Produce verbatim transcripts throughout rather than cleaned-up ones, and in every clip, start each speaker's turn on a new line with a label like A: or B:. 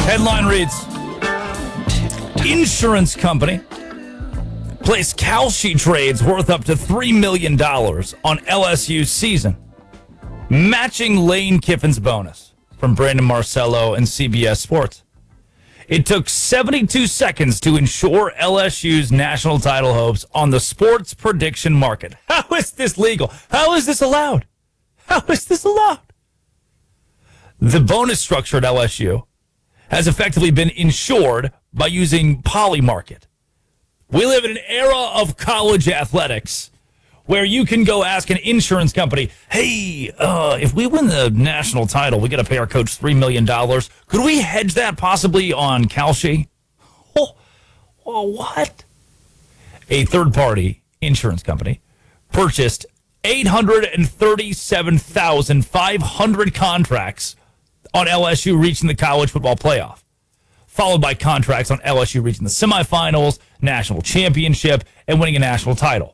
A: Headline reads, insurance company placed Kalshi trades worth up to three million dollars on L S U's season, matching Lane Kiffin's bonus, from Brandon Marcello and C B S Sports. It took seventy-two seconds to insure L S U's national title hopes on the sports prediction market. How is this legal? How is this allowed? How is this allowed? The bonus structure at L S U has effectively been insured by using Polymarket. We live in an era of college athletics where you can go ask an insurance company, hey, uh, if we win the national title, we got to pay our coach three million dollars. Could we hedge that possibly on Kalshi? Oh, oh, what? A third-party insurance company purchased eight hundred thirty-seven thousand five hundred contracts on L S U reaching the college football playoff, followed by contracts on L S U reaching the semifinals, national championship, and winning a national title.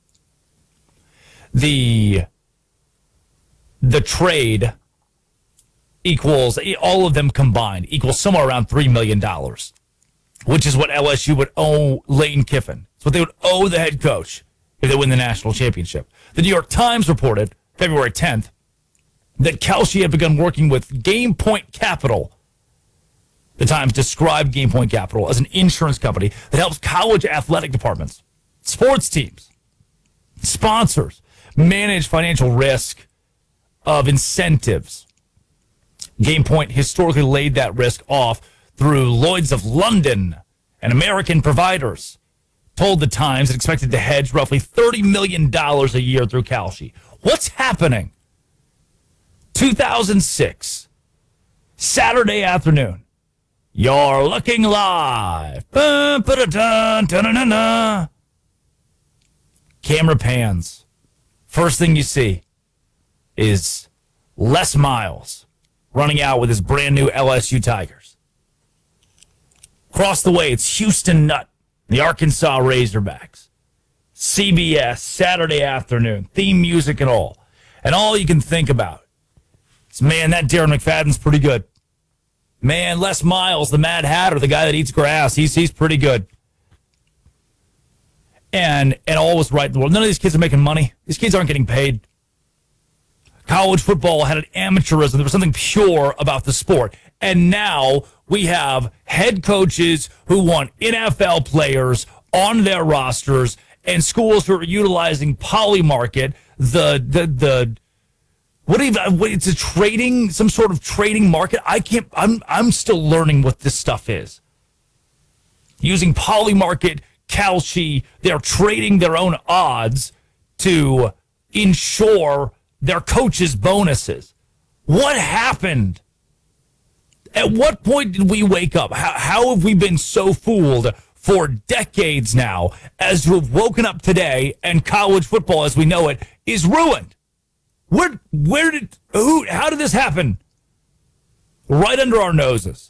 A: The, the trade equals, all of them combined, equals somewhere around three million dollars, which is what L S U would owe Lane Kiffin. It's what they would owe the head coach if they win the national championship. The New York Times reported February tenth that Kalshi had begun working with Game Point Capital. The Times described Game Point Capital as an insurance company that helps college athletic departments, sports teams, sponsors manage financial risk of incentives. Game Point historically laid that risk off through Lloyd's of London and American providers. Told the Times it expected to hedge roughly thirty million dollars a year through Kalshi. What's happening? two thousand six, Saturday afternoon. You're looking live. Ba-ba-da-dun, camera pans. First thing you see is Les Miles running out with his brand new L S U Tigers. Across the way, it's Houston Nutt, the Arkansas Razorbacks. C B S, Saturday afternoon, theme music and all. And all you can think about is, man, that Darren McFadden's pretty good. Man, Les Miles, the Mad Hatter, the guy that eats grass, he's he's pretty good. And and all was right in the world. None of these kids are making money. These kids aren't getting paid. College football had an amateurism. There was something pure about the sport. And now we have head coaches who want N F L players on their rosters and schools who are utilizing Polymarket, the the the what even what, it's a trading, some sort of trading market. I can't I'm I'm still learning what this stuff is. Using Polymarket, Kalshi, they're trading their own odds to insure their coaches' bonuses. What happened? At what point did we wake up? How, how have we been so fooled for decades now as to have woken up today and college football as we know it is ruined? Where, where did, who, how did this happen? Right under our noses.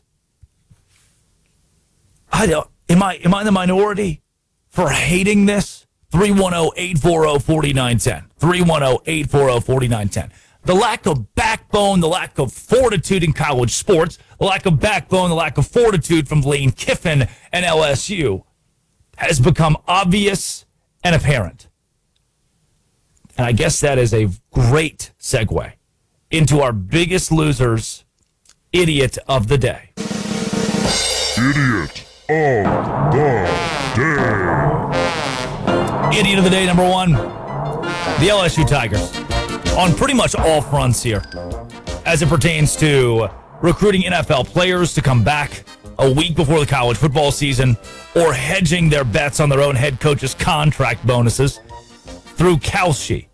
A: I don't, am I, am I in the minority for hating this? three one zero, eight four zero, four nine one zero. three one zero, eight four zero, four nine one zero. The lack of backbone, the lack of fortitude in college sports, the lack of backbone, the lack of fortitude from Lane Kiffin and L S U has become obvious and apparent. And I guess that is a great segue into our biggest losers, idiot of the day.
B: Idiot of the day.
A: Idiot of the day, number one, the L S U Tigers. On pretty much all fronts here, as it pertains to recruiting N F L players to come back a week before the college football season, or hedging their bets on their own head coach's contract bonuses through Kalshi.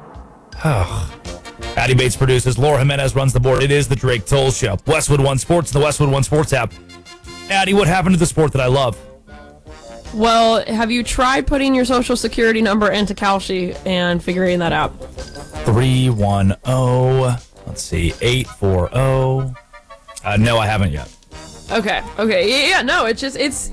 A: Addy Bates produces. Laura Jimenez runs the board. It is the Drake Toll Show. Westwood One Sports and the Westwood One Sports app. Addy, what happened to the sport that I love?
C: Well, have you tried putting your social security number into Kalshi and figuring that out?
A: three one zero, let's see, eight four zero. Uh, no, I haven't yet.
C: Okay, okay. Yeah, yeah, no, it's just, it's